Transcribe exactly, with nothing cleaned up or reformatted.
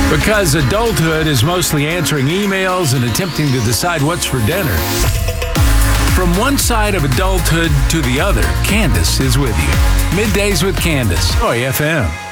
Because adulthood is mostly answering emails and attempting to decide what's for dinner. From one side of adulthood to the other, Candace is with you. Middays with Candace, Joy F M.